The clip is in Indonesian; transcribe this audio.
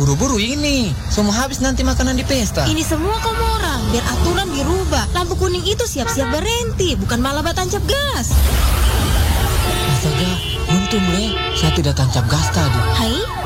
buru-buru ini. Semua habis nanti makanan di pesta. Ini semua kamu orang, biar aturan dirubah. Lampu kuning itu siap-siap berhenti, bukan malah tancap gas. Astaga, untung Le, saya tidak tancap gas tadi. Hai?